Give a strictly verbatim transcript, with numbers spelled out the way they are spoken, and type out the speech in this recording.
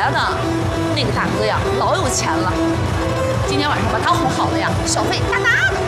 呢，那个大哥呀，老有钱了。今天晚上把他哄好了呀，小费大大的。